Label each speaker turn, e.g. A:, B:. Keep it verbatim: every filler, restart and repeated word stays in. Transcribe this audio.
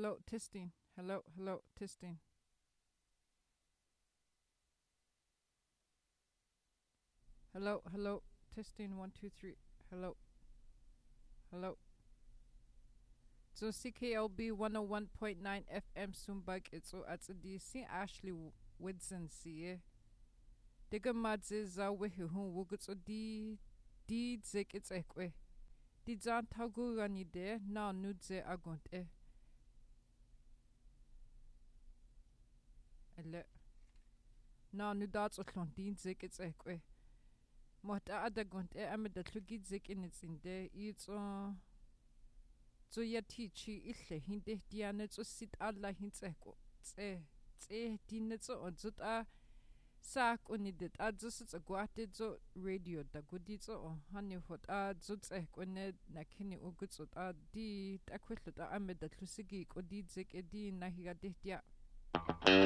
A: hello, testing. Hello, hello, testing. Hello, hello, testing. One, two, three. Hello, hello. So C K L B one oh one point nine F M Sumbag. It's o at D C Ashley Woodson. See, Digga madze za wehi hun wuguts o di di zik it's ekwe. Di zan tagu rani de na nudze agunt e. Ele. Na nudats o tlon di zik it's ekwe. Mohta adagunt e ame da tlugid zik in its in de. It's o. So ya tichi ile hinde diane so sit alla hintseko. Tse tse dinetso on zut a sak unidet a zut a guate zo radio da guditso on hani hot a zut e kone na kini ugutso a di takwetlo a ame da tlusigi ko di zik e di na higa dia.